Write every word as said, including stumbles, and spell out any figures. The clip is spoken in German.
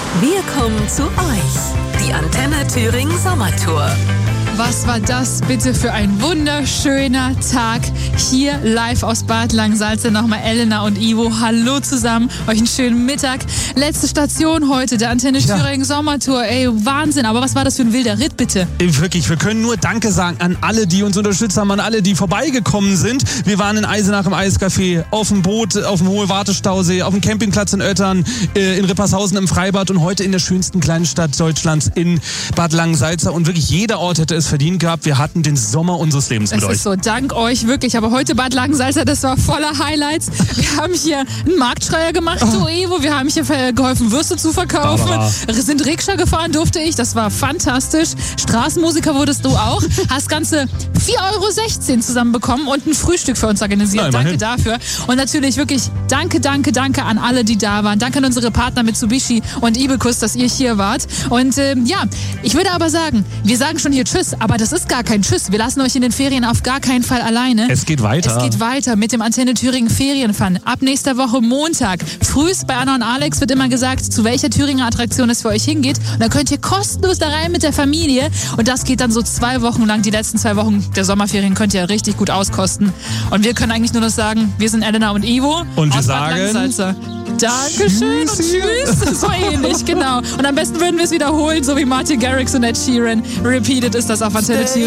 Wir kommen zu euch. Die Antenne Thüringen Sommertour. Was war das bitte für ein wunderschöner Tag hier live aus Bad Langensalza. Nochmal Elena und Ivo, hallo zusammen, euch einen schönen Mittag. Letzte Station heute, der Antenne ja. Thüringen Sommertour. Ey, Wahnsinn, aber was war das für ein wilder Ritt bitte? Wirklich, wir können nur Danke sagen an alle, die uns unterstützt haben, an alle, die vorbeigekommen sind. Wir waren in Eisenach im Eiscafé, auf dem Boot, auf dem Hohe Wartestausee, auf dem Campingplatz in Oettern, in Rippershausen im Freibad und heute in der schönsten kleinen Stadt Deutschlands in Bad Langensalza. Und wirklich jeder Ort hätte es verdient gehabt. Wir hatten den Sommer unseres Lebens mit es euch. Ist so, dank euch wirklich. Aber heute Bad Langensalza, das war voller Highlights. Wir haben hier einen Marktschreier gemacht, oh. so Evo. Wir haben hier geholfen, Würste zu verkaufen. Barbara. Sind Rikscha gefahren, durfte ich. Das war fantastisch. Straßenmusiker wurdest du auch. Hast ganze vier Euro sechzehn zusammenbekommen und ein Frühstück für uns organisiert. Na, danke dafür. Und natürlich wirklich danke, danke, danke an alle, die da waren. Danke an unsere Partner Mitsubishi und Ibekus, dass ihr hier wart. Und ähm, ja, ich würde aber sagen, wir sagen schon hier Tschüss, aber das ist gar kein Tschüss. Wir lassen euch in den Ferien auf gar keinen Fall alleine. Es geht weiter. Es geht weiter mit dem Antenne Thüringen Ferienfun. Ab nächster Woche Montag. Frühs bei Anna und Alex wird immer gesagt, zu welcher Thüringer Attraktion es für euch hingeht. Und dann könnt ihr kostenlos da rein mit der Familie. Und das geht dann so zwei Wochen lang. Die letzten zwei Wochen der Sommerferien könnt ihr richtig gut auskosten. Und wir können eigentlich nur noch sagen, wir sind Elena und Ivo. Und wir aus sagen... Bad Langensalza. Dankeschön und tschüss. So ähnlich, genau. Und am besten würden wir es wiederholen, so wie Martin Garrix und Ed Sheeran. Repeated ist das auf Antenne Thüringen.